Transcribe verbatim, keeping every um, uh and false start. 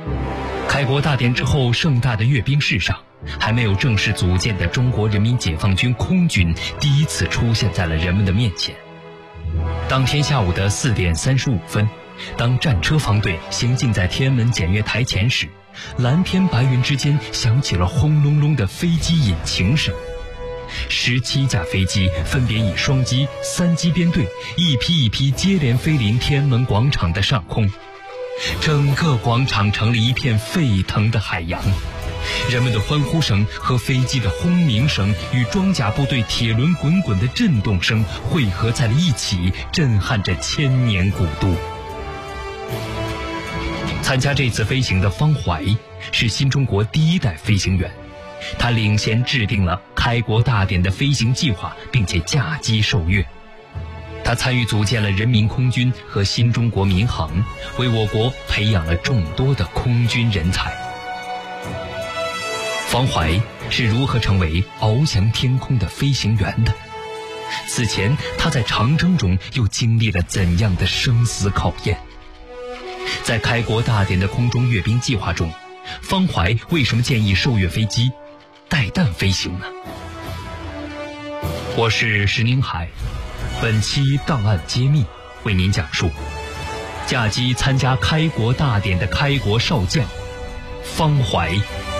开国大典之后盛大的阅兵式上，还没有正式组建的中国人民解放军空军第一次出现在了人们的面前。当天下午的四点三十五分，当战车方队行进在天安门检阅台前时，蓝天白云之间响起了轰隆隆的飞机引擎声。十七架飞机分别以双机、三机编队，一批一批接连飞临天安门广场的上空，整个广场成了一片沸腾的海洋。人们的欢呼声和飞机的轰鸣声与装甲部队铁轮滚滚的震动声汇合在了一起，震撼着千年古都。参加这次飞行的方怀是新中国第一代飞行员，他领衔制定了开国大典的飞行计划，并且驾机受阅。他参与组建了人民空军和新中国民航，为我国培养了众多的空军人才。方怀是如何成为翱翔天空的飞行员的？此前他在长征中又经历了怎样的生死考验？在开国大典的空中阅兵计划中，方怀为什么建议受阅飞机带弹飞行呢？我是石宁海，本期档案揭秘为您讲述驾机参加开国大典的开国少将方怀。